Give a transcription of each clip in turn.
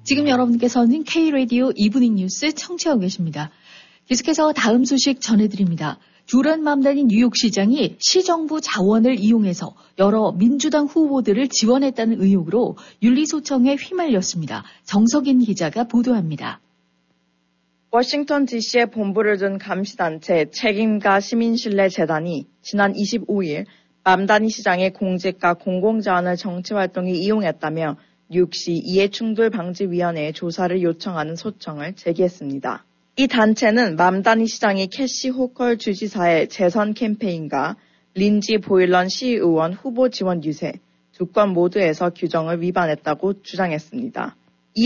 지금 여러분께서는 K-라디오 이브닝 뉴스 청취하고 계십니다. 계속해서 다음 소식 전해드립니다. 듀란 맘다니 뉴욕시장이 시정부 자원을 이용해서 여러 민주당 후보들을 지원했다는 의혹으로 윤리소청에 휘말렸습니다. 정석인 기자가 보도합니다. 워싱턴 DC에 본부를 둔 감시단체 책임가 시민신뢰재단이 지난 25일 맘다니 시장의 공직과 공공자원을 정치활동에 이용했다며 뉴욕시 이해충돌방지위원회에 조사를 요청하는 소청을 제기했습니다. 이 단체는 맘다니 시장이 캐시 호컬 주지사의 재선 캠페인과 린지 보일런 시의원 후보 지원 유세, 두 건 모두에서 규정을 위반했다고 주장했습니다.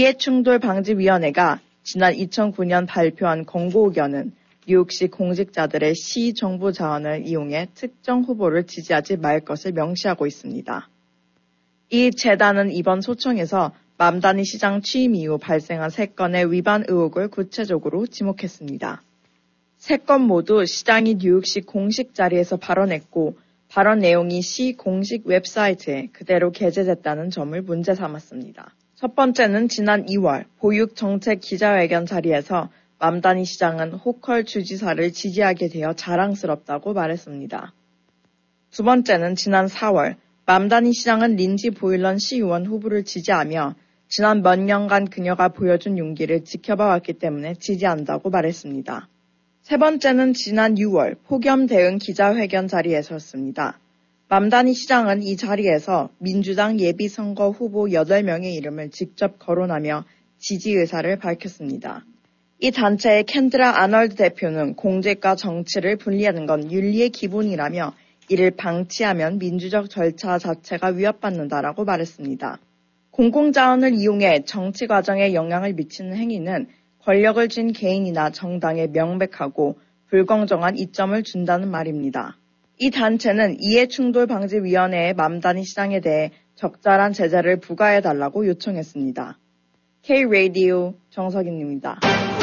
이해충돌방지위원회가 지난 2009년 발표한 권고 의견은 뉴욕시 공직자들의 시 정부 자원을 이용해 특정 후보를 지지하지 말 것을 명시하고 있습니다. 이 재단은 이번 소청에서 맘다니 시장 취임 이후 발생한 3건의 위반 의혹을 구체적으로 지목했습니다. 3건 모두 시장이 뉴욕시 공식 자리에서 발언했고 발언 내용이 시 공식 웹사이트에 그대로 게재됐다는 점을 문제 삼았습니다. 첫 번째는 지난 2월 보육정책 기자회견 자리에서 맘다니 시장은 호컬 주지사를 지지하게 되어 자랑스럽다고 말했습니다. 두 번째는 지난 4월 맘다니 시장은 린지 보일런 시의원 후보를 지지하며 지난 몇 년간 그녀가 보여준 용기를 지켜봐 왔기 때문에 지지한다고 말했습니다. 세 번째는 지난 6월 폭염 대응 기자회견 자리에서였습니다. 맘다니 시장은 이 자리에서 민주당 예비선거 후보 8명의 이름을 직접 거론하며 지지 의사를 밝혔습니다. 이 단체의 캔드라 아널드 대표는 공직과 정치를 분리하는 건 윤리의 기본이라며 이를 방치하면 민주적 절차 자체가 위협받는다라고 말했습니다. 공공자원을 이용해 정치 과정에 영향을 미치는 행위는 권력을 쥔 개인이나 정당에 명백하고 불공정한 이점을 준다는 말입니다. 이 단체는 이해충돌방지위원회의 맘다니 시장에 대해 적절한 제재를 부과해달라고 요청했습니다. K-라디오 정석인입니다.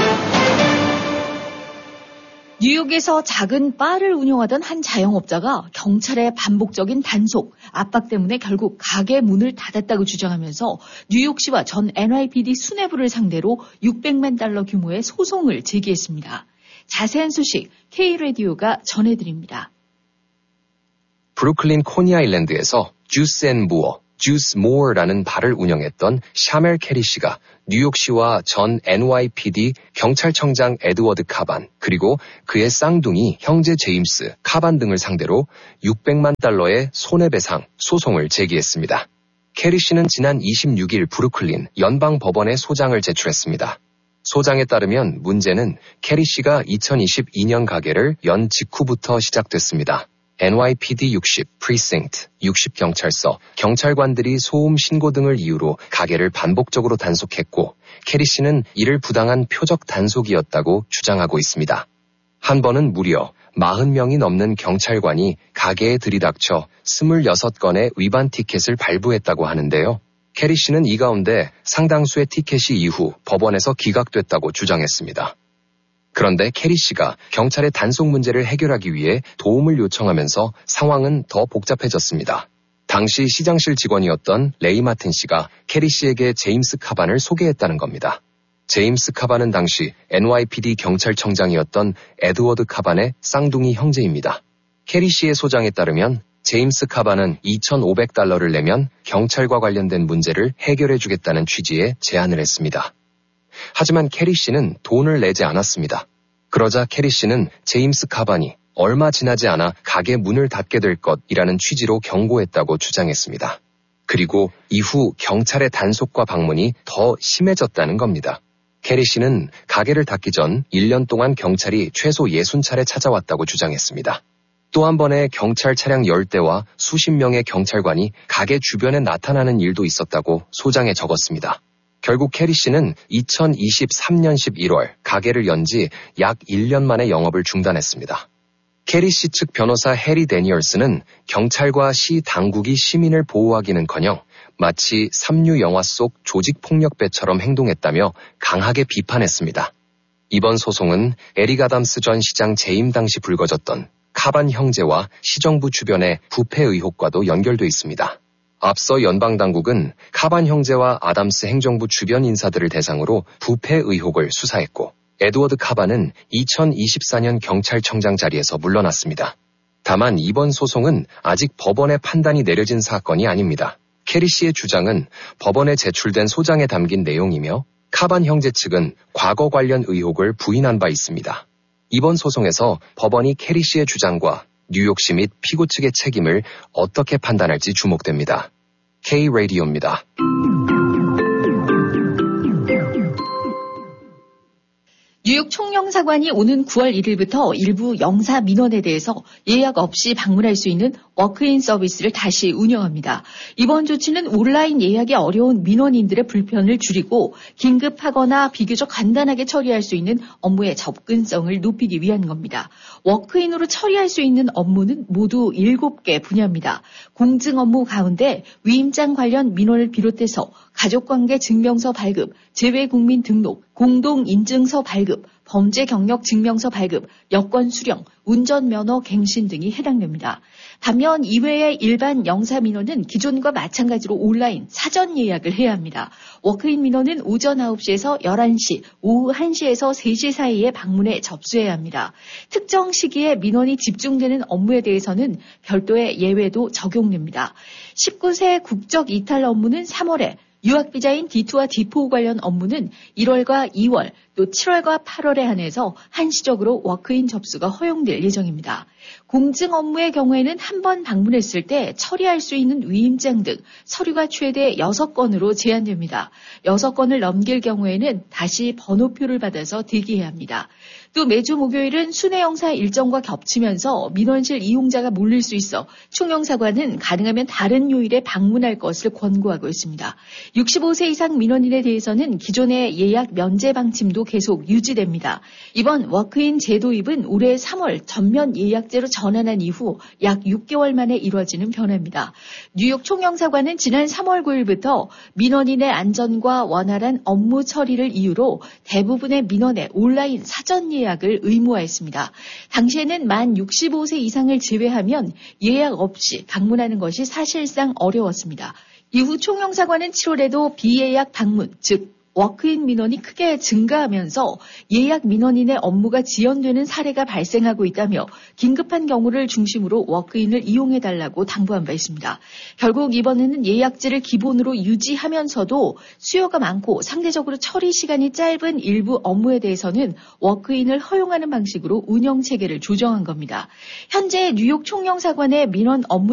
뉴욕에서 작은 바를 운영하던 한 자영업자가 경찰의 반복적인 단속, 압박 때문에 결국 가게 문을 닫았다고 주장하면서 뉴욕시와 전 NYPD 수뇌부를 상대로 $600만 규모의 소송을 제기했습니다. 자세한 소식 K-라디오가 전해드립니다. 브루클린 코니아일랜드에서 주스 앤 무어, 주스 모어라는 바를 운영했던 샤멜 캐리 씨가 뉴욕시와 전 NYPD 경찰청장 에드워드 카반 그리고 그의 쌍둥이 형제 제임스 카반 등을 상대로 $600만 손해배상 소송을 제기했습니다. 캐리 씨는 지난 26일 브루클린 연방법원에 소장을 제출했습니다. 소장에 따르면 문제는 캐리 씨가 2022년 가게를 연 직후부터 시작됐습니다. NYPD 60, Precinct 60 경찰서, 경찰관들이 소음 신고 등을 이유로 가게를 반복적으로 단속했고 캐리 씨는 이를 부당한 표적 단속이었다고 주장하고 있습니다. 한 번은 무려 40명이 넘는 경찰관이 가게에 들이닥쳐 26건의 위반 티켓을 발부했다고 하는데요. 캐리 씨는 이 가운데 상당수의 티켓이 이후 법원에서 기각됐다고 주장했습니다. 그런데 캐리 씨가 경찰의 단속 문제를 해결하기 위해 도움을 요청하면서 상황은 더 복잡해졌습니다. 당시 시장실 직원이었던 레이 마틴 씨가 캐리 씨에게 제임스 카반을 소개했다는 겁니다. 제임스 카반은 당시 NYPD 경찰청장이었던 에드워드 카반의 쌍둥이 형제입니다. 캐리 씨의 소장에 따르면 제임스 카반은 $2,500를 내면 경찰과 관련된 문제를 해결해주겠다는 취지의 제안을 했습니다. 하지만 캐리 씨는 돈을 내지 않았습니다. 그러자 캐리 씨는 제임스 카반이 얼마 지나지 않아 가게 문을 닫게 될 것이라는 취지로 경고했다고 주장했습니다. 그리고 이후 경찰의 단속과 방문이 더 심해졌다는 겁니다. 캐리 씨는 가게를 닫기 전 1년 동안 경찰이 최소 60차례 찾아왔다고 주장했습니다. 또 한 번의 경찰 차량 10대와 수십 명의 경찰관이 가게 주변에 나타나는 일도 있었다고 소장에 적었습니다. 결국 캐리 씨는 2023년 11월 가게를 연 지 약 1년 만에 영업을 중단했습니다. 캐리 씨 측 변호사 해리 데니얼스는 경찰과 시 당국이 시민을 보호하기는커녕 마치 삼류 영화 속 조직폭력배처럼 행동했다며 강하게 비판했습니다. 이번 소송은 에릭 아담스 전 시장 재임 당시 불거졌던 카반 형제와 시정부 주변의 부패 의혹과도 연결돼 있습니다. 앞서 연방당국은 카반 형제와 아담스 행정부 주변 인사들을 대상으로 부패 의혹을 수사했고 에드워드 카반은 2024년 경찰청장 자리에서 물러났습니다. 다만 이번 소송은 아직 법원의 판단이 내려진 사건이 아닙니다. 캐리 씨의 주장은 법원에 제출된 소장에 담긴 내용이며 카반 형제 측은 과거 관련 의혹을 부인한 바 있습니다. 이번 소송에서 법원이 캐리 씨의 주장과 뉴욕시 및 피고 측의 책임을 어떻게 판단할지 주목됩니다. K-라디오입니다. 뉴욕 총영사관이 오는 9월 1일부터 일부 영사 민원에 대해서 예약 없이 방문할 수 있는 워크인 서비스를 다시 운영합니다. 이번 조치는 온라인 예약이 어려운 민원인들의 불편을 줄이고 긴급하거나 비교적 간단하게 처리할 수 있는 업무의 접근성을 높이기 위한 겁니다. 워크인으로 처리할 수 있는 업무는 모두 7개 분야입니다. 공증 업무 가운데 위임장 관련 민원을 비롯해서 가족관계 증명서 발급, 재외국민 등록, 공동인증서 발급, 범죄 경력 증명서 발급, 여권 수령, 운전면허 갱신 등이 해당됩니다. 반면 이외의 일반 영사 민원은 기존과 마찬가지로 온라인 사전 예약을 해야 합니다. 워크인 민원은 오전 9시에서 11시, 오후 1시에서 3시 사이에 방문해 접수해야 합니다. 특정 시기에 민원이 집중되는 업무에 대해서는 별도의 예외도 적용됩니다. 19세 국적 이탈 업무는 3월에, 유학비자인 D2와 D4 관련 업무는 1월과 2월, 또 7월과 8월에 한해서 한시적으로 워크인 접수가 허용될 예정입니다. 공증 업무의 경우에는 한 번 방문했을 때 처리할 수 있는 위임장 등 서류가 최대 6건으로 제한됩니다. 6건을 넘길 경우에는 다시 번호표를 받아서 대기해야 합니다. 또 매주 목요일은 순회영사 일정과 겹치면서 민원실 이용자가 몰릴 수 있어 총영사관은 가능하면 다른 요일에 방문할 것을 권고하고 있습니다. 65세 이상 민원인에 대해서는 기존의 예약 면제 방침도 계속 유지됩니다. 이번 워크인 제도입은 올해 3월 전면 예약제로 전환한 이후 약 6개월 만에 이루어지는 변화입니다. 뉴욕 총영사관은 지난 3월 9일부터 민원인의 안전과 원활한 업무 처리를 이유로 대부분의 민원에 온라인 사전 예약을 의무화했습니다. 당시에는 만 65세 이상을 제외하면 예약 없이 방문하는 것이 사실상 어려웠습니다. 이후 총영사관은 7월에도 비예약 방문, 즉 워크인 민원이 크게 증가하면서 예약 민원인의 업무가 지연되는 사례가 발생하고 있다며 긴급한 경우를 중심으로 워크인을 이용해달라고 당부한 바 있습니다. 결국 이번에는 예약제를 기본으로 유지하면서도 수요가 많고 상대적으로 처리 시간이 짧은 일부 업무에 대해서는 워크인을 허용하는 방식으로 운영 체계를 조정한 겁니다. 현재 뉴욕 총영사관의 민원 업무